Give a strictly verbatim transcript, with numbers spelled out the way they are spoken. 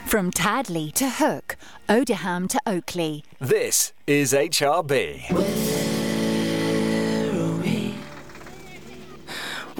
From Tadley to Hook, Odiham to Oakley. This is H R B.